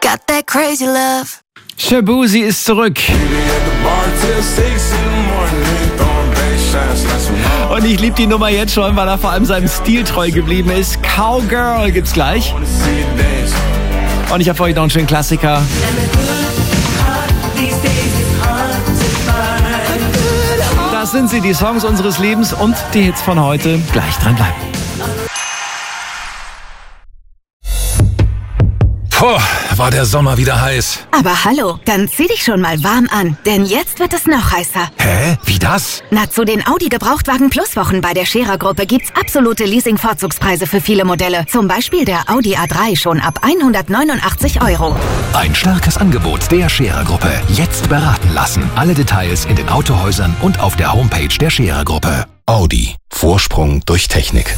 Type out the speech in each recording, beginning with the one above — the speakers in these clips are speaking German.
Got that crazy love. Shaboozey ist zurück. Und ich liebe die Nummer jetzt schon, weil er vor allem seinem Stil treu geblieben ist. Cowgirl gibt's gleich. Und ich habe für euch noch einen schönen Klassiker. Das sind sie, die Songs unseres Lebens und die Hits von heute. Gleich dranbleiben. Puh, war der Sommer wieder heiß. Aber hallo, dann zieh dich schon mal warm an, denn jetzt wird es noch heißer. Hä? Wie das? Na, zu den Audi Gebrauchtwagen Plus Wochen bei der Scherer Gruppe gibt's absolute Leasing-Vorzugspreise für viele Modelle. Zum Beispiel der Audi A3 schon ab 189 €. Ein starkes Angebot der Scherer Gruppe. Jetzt beraten lassen. Alle Details in den Autohäusern und auf der Homepage der Scherer Gruppe. Audi. Vorsprung durch Technik.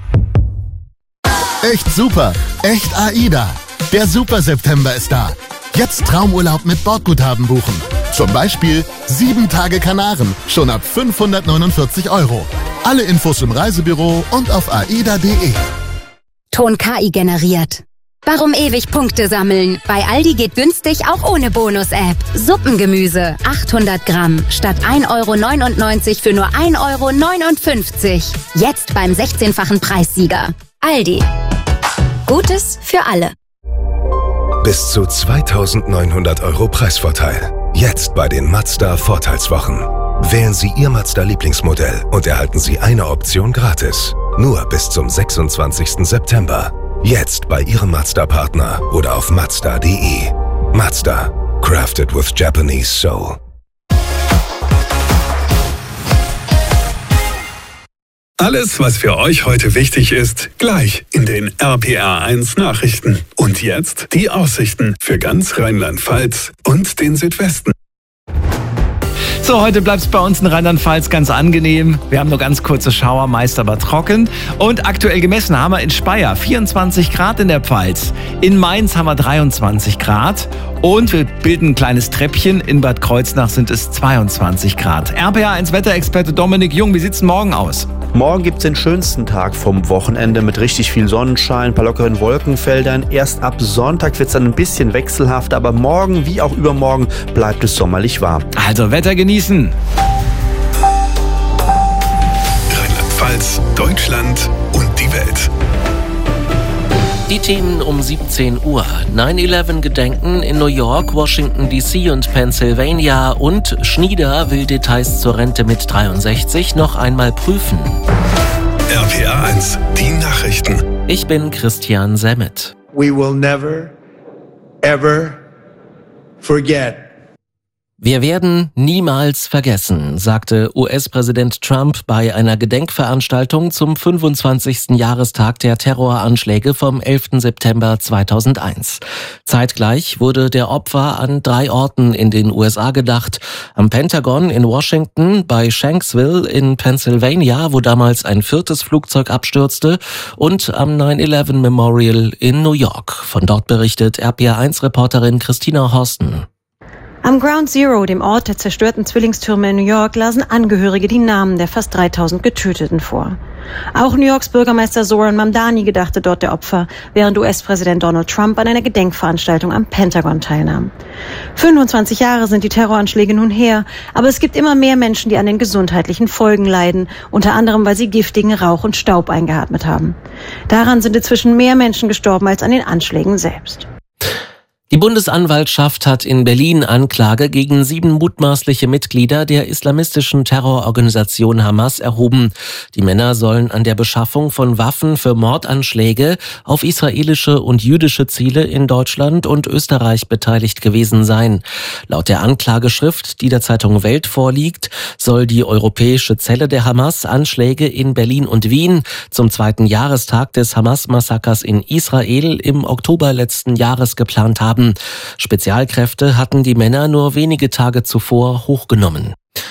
Echt super. Echt AIDA. Der Super September ist da. Jetzt Traumurlaub mit Bordguthaben buchen. Zum Beispiel 7 Tage Kanaren, schon ab 549 €. Alle Infos im Reisebüro und auf aida.de. Ton KI generiert. Warum ewig Punkte sammeln? Bei Aldi geht günstig auch ohne Bonus-App. Suppengemüse, 800 Gramm, statt 1,99 € für nur 1,59 €. Jetzt beim 16-fachen Preissieger. Aldi. Gutes für alle. Bis zu 2.900 € Preisvorteil. Jetzt bei den Mazda Vorteilswochen. Wählen Sie Ihr Mazda-Lieblingsmodell und erhalten Sie eine Option gratis. Nur bis zum 26. September. Jetzt bei Ihrem Mazda-Partner oder auf Mazda.de. Mazda. Crafted with Japanese soul. Alles, was für euch heute wichtig ist, gleich in den RPR1 Nachrichten. Und jetzt die Aussichten für ganz Rheinland-Pfalz und den Südwesten. So, heute bleibt es bei uns in Rheinland-Pfalz ganz angenehm. Wir haben nur ganz kurze Schauer, meist aber trocken. Und aktuell gemessen haben wir in Speyer 24 Grad in der Pfalz. In Mainz haben wir 23 Grad. Und wir bilden ein kleines Treppchen. In Bad Kreuznach sind es 22 Grad. RPR1 Wetterexperte Dominik Jung, wie sieht's denn morgen aus? Morgen gibt es den schönsten Tag vom Wochenende mit richtig viel Sonnenschein, ein paar lockeren Wolkenfeldern. Erst ab Sonntag wird es dann ein bisschen wechselhaft, aber morgen wie auch übermorgen bleibt es sommerlich warm. Also Wetter genießen. Rheinland-Pfalz, Deutschland und die Welt. Die Themen um 17 Uhr. 9/11-Gedenken in New York, Washington D.C. und Pennsylvania und Schnieder will Details zur Rente mit 63 noch einmal prüfen. RPR1, die Nachrichten. Ich bin Christian Semmet. We will never, ever forget. Wir werden niemals vergessen, sagte US-Präsident Trump bei einer Gedenkveranstaltung zum 25. Jahrestag der Terroranschläge vom 11. September 2001. Zeitgleich wurde der Opfer an 3 Orten in den USA gedacht. Am Pentagon in Washington, bei Shanksville in Pennsylvania, wo damals ein 4. Flugzeug abstürzte, und am 9/11 Memorial in New York. Von dort berichtet RPR1-Reporterin Christina Horsten. Am Ground Zero, dem Ort der zerstörten Zwillingstürme in New York, lasen Angehörige die Namen der fast 3000 Getöteten vor. Auch New Yorks Bürgermeister Zoran Mamdani gedachte dort der Opfer, während US-Präsident Donald Trump an einer Gedenkveranstaltung am Pentagon teilnahm. 25 Jahre sind die Terroranschläge nun her, aber es gibt immer mehr Menschen, die an den gesundheitlichen Folgen leiden, unter anderem, weil sie giftigen Rauch und Staub eingeatmet haben. Daran sind inzwischen mehr Menschen gestorben als an den Anschlägen selbst. Die Bundesanwaltschaft hat in Berlin Anklage gegen 7 mutmaßliche Mitglieder der islamistischen Terrororganisation Hamas erhoben. Die Männer sollen an der Beschaffung von Waffen für Mordanschläge auf israelische und jüdische Ziele in Deutschland und Österreich beteiligt gewesen sein. Laut der Anklageschrift, die der Zeitung Welt vorliegt, soll die europäische Zelle der Hamas Anschläge in Berlin und Wien zum 2. Jahrestag des Hamas-Massakers in Israel im Oktober letzten Jahres geplant haben. Spezialkräfte hatten die Männer nur wenige Tage zuvor hochgenommen.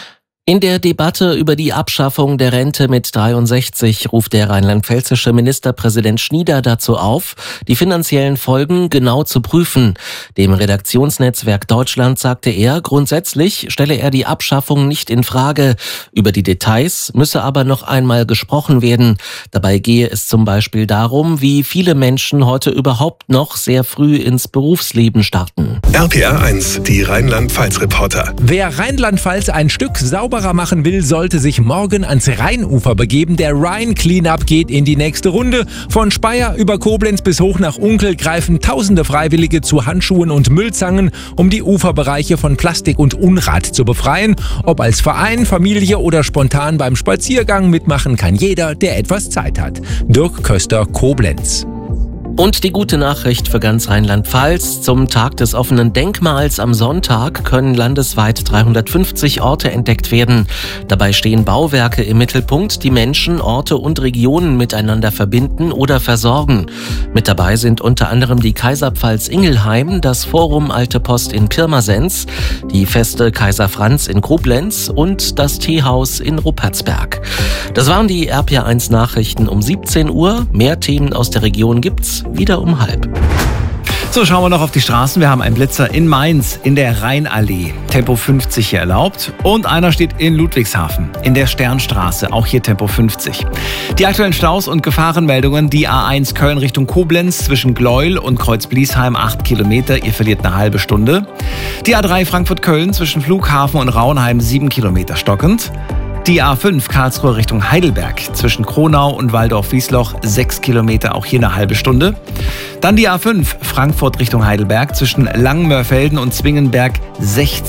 In der Debatte über die Abschaffung der Rente mit 63 ruft der rheinland-pfälzische Ministerpräsident Schnieder dazu auf, die finanziellen Folgen genau zu prüfen. Dem Redaktionsnetzwerk Deutschland sagte er, grundsätzlich stelle er die Abschaffung nicht in Frage. Über die Details müsse aber noch einmal gesprochen werden. Dabei gehe es zum Beispiel darum, wie viele Menschen heute überhaupt noch sehr früh ins Berufsleben starten. RPR 1, die Rheinland-Pfalz-Reporter. Wer Rheinland-Pfalz ein Stück sauberer machen will, sollte sich morgen ans Rheinufer begeben. Der Rhine Cleanup geht in die nächste Runde. Von Speyer über Koblenz bis hoch nach Unkel greifen tausende Freiwillige zu Handschuhen und Müllzangen, um die Uferbereiche von Plastik und Unrat zu befreien. Ob als Verein, Familie oder spontan beim Spaziergang mitmachen kann jeder, der etwas Zeit hat. Dirk Köster, Koblenz. Und die gute Nachricht für ganz Rheinland-Pfalz. Zum Tag des offenen Denkmals am Sonntag können landesweit 350 Orte entdeckt werden. Dabei stehen Bauwerke im Mittelpunkt, die Menschen, Orte und Regionen miteinander verbinden oder versorgen. Mit dabei sind unter anderem die Kaiserpfalz Ingelheim, das Forum Alte Post in Pirmasens, die Feste Kaiser Franz in Koblenz und das Teehaus in Ruppertsberg. Das waren die RPR 1 Nachrichten um 17 Uhr. Mehr Themen aus der Region gibt's wieder um 12:30. So, schauen wir noch auf die Straßen. Wir haben einen Blitzer in Mainz in der Rheinallee. Tempo 50 hier erlaubt. Und einer steht in Ludwigshafen in der Sternstraße. Auch hier Tempo 50. Die aktuellen Staus und Gefahrenmeldungen. Die A1 Köln Richtung Koblenz zwischen Gleuel und Kreuz-Bliesheim 8 Kilometer. Ihr verliert eine halbe Stunde. Die A3 Frankfurt-Köln zwischen Flughafen und Rauenheim 7 Kilometer stockend. Die A5 Karlsruhe Richtung Heidelberg zwischen Kronau und Waldorf-Wiesloch 6 Kilometer, auch hier eine halbe Stunde. Dann die A5 Frankfurt Richtung Heidelberg zwischen Langenmörfelden und Zwingenberg 16